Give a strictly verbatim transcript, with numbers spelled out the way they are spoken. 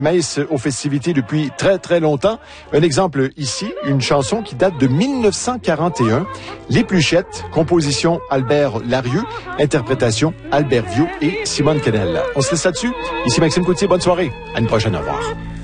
Metz aux festivités depuis très, très longtemps. Un exemple ici, une chanson qui date de mille neuf cent quarante et un. Les Pluchettes, composition Albert Larieux, interprétation Albert Viau et Simone Canel. On se laisse là-dessus. Ici Maxime Coutier, bonne soirée. À une prochaine, au revoir.